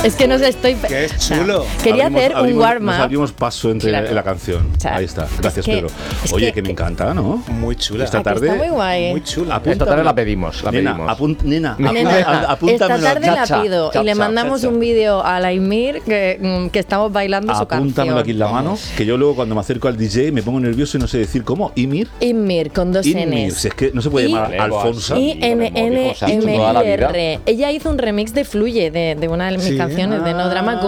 Es que no sé, estoy... Que es chulo. Quería hacer un warm-up. Nos abrimos paso entre la canción. O sea, ahí está. Gracias, es que- Pedro. es Oye, que- que me encanta, ¿no? Muy chula. Esta tarde... Está muy guay. Muy chula. Esta tarde la pedimos. Nena, Nena, esta apúntamelo. tarde la Chacha, pido y chacha, le mandamos chacha. un vídeo a Laimir que estamos bailando su canción. Apúntamelo aquí en la mano, que yo luego cuando me acerco al DJ me pongo nervioso y no sé decir cómo. ¿Imir? Imir, con dos Imir. Ns. Si es que no se puede Y- llamar Vale, Alfonso. pues, Y toda la vida. NNMIR. Ella hizo un remix de Fluye, de una de mis Sí. canciones de No Drama